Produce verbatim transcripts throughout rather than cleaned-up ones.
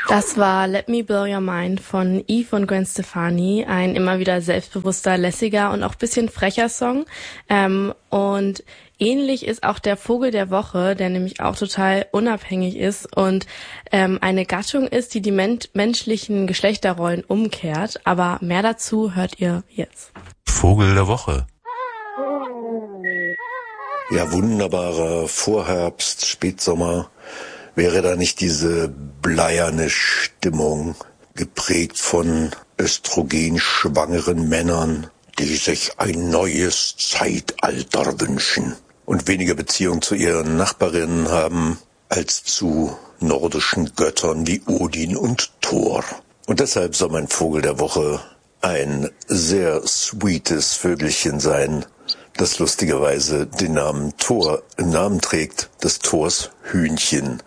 Das war Let Me Blow Your Mind von Eve und Gwen Stefani, ein immer wieder selbstbewusster, lässiger und auch bisschen frecher Song. Ähm, und ähnlich ist auch der Vogel der Woche, der nämlich auch total unabhängig ist und ähm, eine Gattung ist, die die men- menschlichen Geschlechterrollen umkehrt. Aber mehr dazu hört ihr jetzt. Vogel der Woche. Ja, wunderbarer Vorherbst, Spätsommer. Wäre da nicht diese bleierne Stimmung, geprägt von östrogenschwangeren Männern, die sich ein neues Zeitalter wünschen und weniger Beziehung zu ihren Nachbarinnen haben als zu nordischen Göttern wie Odin und Thor. Und deshalb soll mein Vogel der Woche ein sehr sweetes Vögelchen sein, das lustigerweise den Namen Thor im Namen trägt, des Thors Hühnchen.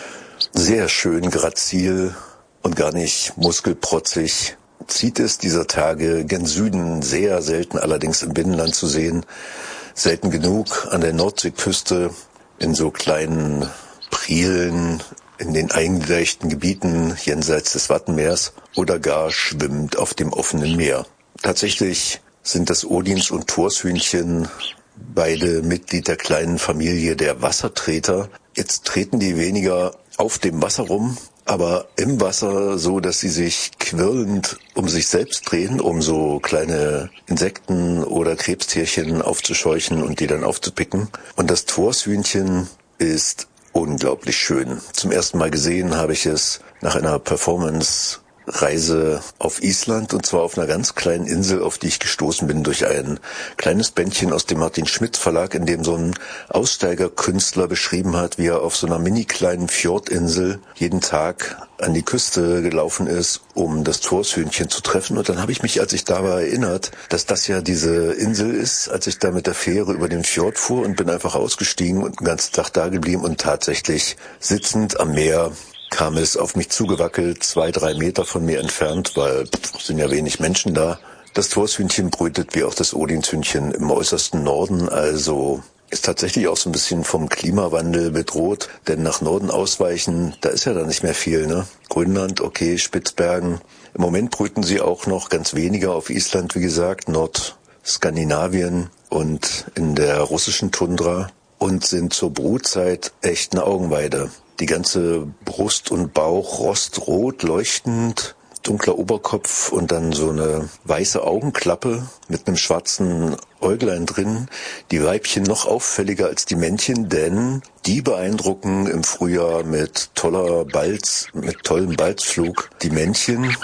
Sehr schön grazil und gar nicht muskelprotzig. Zieht es dieser Tage gen Süden, sehr selten allerdings im Binnenland zu sehen. Selten genug an der Nordseeküste, in so kleinen Prielen, in den eingedeichten Gebieten jenseits des Wattenmeers oder gar schwimmt auf dem offenen Meer. Tatsächlich sind das Odins- und Thorshühnchen beide Mitglied der kleinen Familie der Wassertreter. Jetzt treten die weniger auf dem Wasser rum, aber im Wasser so, dass sie sich quirlend um sich selbst drehen, um so kleine Insekten oder Krebstierchen aufzuscheuchen und die dann aufzupicken. Und das Thorshühnchen ist unglaublich schön. Zum ersten Mal gesehen habe ich es nach einer Performance Reise auf Island, und zwar auf einer ganz kleinen Insel, auf die ich gestoßen bin durch ein kleines Bändchen aus dem Martin Schmidt Verlag, in dem so ein Aussteigerkünstler beschrieben hat, wie er auf so einer mini kleinen Fjordinsel jeden Tag an die Küste gelaufen ist, um das Thorshühnchen zu treffen. Und dann habe ich mich, als ich da war, erinnert, dass das ja diese Insel ist, als ich da mit der Fähre über den Fjord fuhr, und bin einfach ausgestiegen und den ganzen Tag da geblieben und tatsächlich sitzend am Meer kam es auf mich zugewackelt, zwei, drei Meter von mir entfernt, weil pff, sind ja wenig Menschen da. Das Thorshühnchen brütet wie auch das Odinshühnchen im äußersten Norden, also ist tatsächlich auch so ein bisschen vom Klimawandel bedroht, denn nach Norden ausweichen, da ist ja dann nicht mehr viel, ne? Grönland, okay, Spitzbergen. Im Moment brüten sie auch noch ganz weniger auf Island, wie gesagt, Nordskandinavien und in der russischen Tundra und sind zur Brutzeit echt eine Augenweide. Die ganze Brust und Bauch rostrot, leuchtend, dunkler Oberkopf und dann so eine weiße Augenklappe mit einem schwarzen Äuglein drin. Die Weibchen noch auffälliger als die Männchen, denn die beeindrucken im Frühjahr mit toller Balz, mit tollem Balzflug. Die Männchen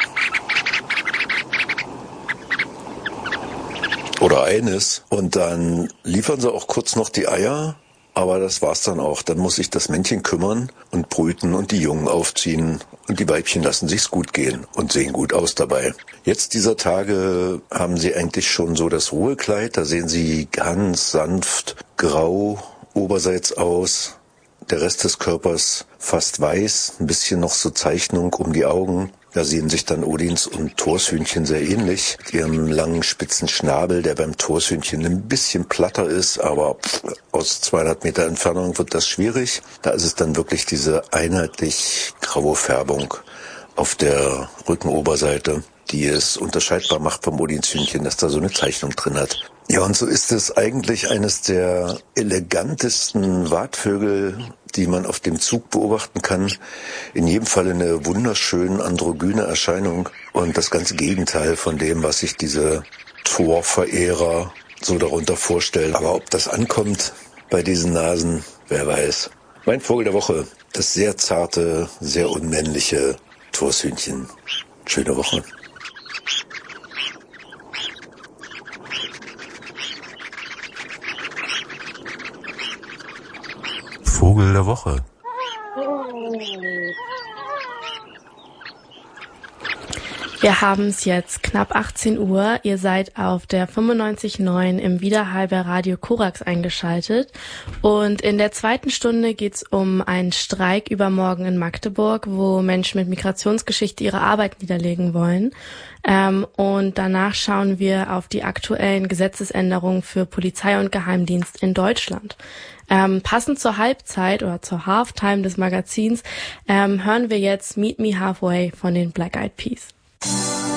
oder eines, und dann liefern sie auch kurz noch die Eier. Aber das war's dann auch. Dann muss sich das Männchen kümmern und brüten und die Jungen aufziehen. Und die Weibchen lassen sich's gut gehen und sehen gut aus dabei. Jetzt dieser Tage haben sie eigentlich schon so das Ruhekleid. Da sehen sie ganz sanft grau oberseits aus. Der Rest des Körpers fast weiß. Ein bisschen noch so Zeichnung um die Augen. Da sehen sich dann Odins und Thorshühnchen sehr ähnlich. Mit ihrem langen, spitzen Schnabel, der beim Thorshühnchen ein bisschen platter ist, aber pff, aus zweihundert Meter Entfernung wird das schwierig. Da ist es dann wirklich diese einheitlich graue Färbung auf der Rückenoberseite, die es unterscheidbar macht vom Odinshühnchen, dass da so eine Zeichnung drin hat. Ja, und so ist es eigentlich eines der elegantesten Watvögel, die man auf dem Zug beobachten kann. In jedem Fall eine wunderschön androgyne Erscheinung und das ganze Gegenteil von dem, was sich diese Thor-Verehrer so darunter vorstellen. Aber ob das ankommt bei diesen Nasen, wer weiß. Mein Vogel der Woche, das sehr zarte, sehr unmännliche Thorshühnchen. Schöne Woche. Vogel der Woche. Wir haben es jetzt knapp achtzehn Uhr. Ihr seid auf der fünfundneunzig Komma neun im Widerhall bei Radio Korax eingeschaltet. Und in der zweiten Stunde geht's um einen Streik übermorgen in Magdeburg, wo Menschen mit Migrationsgeschichte ihre Arbeit niederlegen wollen. Ähm, und danach schauen wir auf die aktuellen Gesetzesänderungen für Polizei und Geheimdienst in Deutschland. Ähm, passend zur Halbzeit oder zur Halftime des Magazins ähm, hören wir jetzt Meet Me Halfway von den Black Eyed Peas.